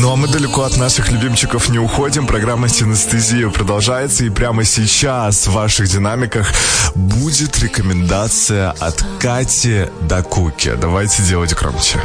Ну а мы далеко от наших любимчиков не уходим. Программа «Синестезия» продолжается. И прямо сейчас в ваших динамиках будет рекомендация от Кати Дакуки. Давайте делать громче.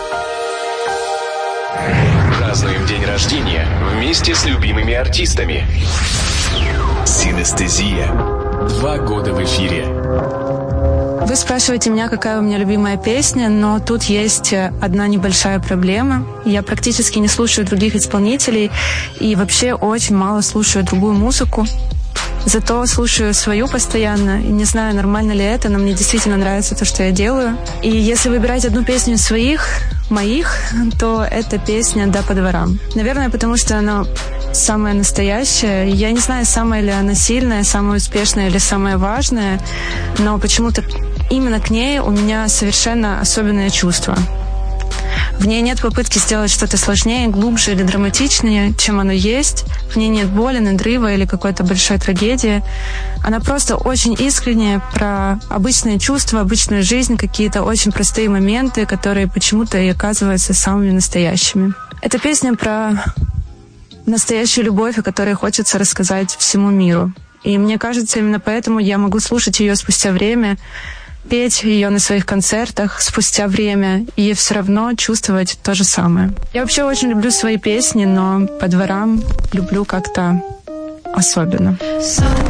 Празднуем день рождения вместе с любимыми артистами. «Синестезия». 2 года в эфире. Вы спрашиваете меня, какая у меня любимая песня, но тут есть одна небольшая проблема. Я практически не слушаю других исполнителей и вообще очень мало слушаю другую музыку. Зато слушаю свою постоянно, и не знаю, нормально ли это, но мне действительно нравится то, что я делаю. И если выбирать одну песню из моих, то это песня «Да, по дворам». Наверное, потому что она самая настоящая. Я не знаю, самая ли она сильная, самая успешная или самая важная, но почему-то именно к ней у меня совершенно особенное чувство. В ней нет попытки сделать что-то сложнее, глубже или драматичнее, чем оно есть. В ней нет боли, надрыва или какой-то большой трагедии. Она просто очень искренняя, про обычные чувства, обычную жизнь, какие-то очень простые моменты, которые почему-то и оказываются самыми настоящими. Это песня про настоящую любовь, о которой хочется рассказать всему миру. И мне кажется, именно поэтому я могу слушать ее спустя время, петь ее на своих концертах спустя время и все равно чувствовать то же самое. Я вообще очень люблю свои песни, но по дворам люблю как-то особенно.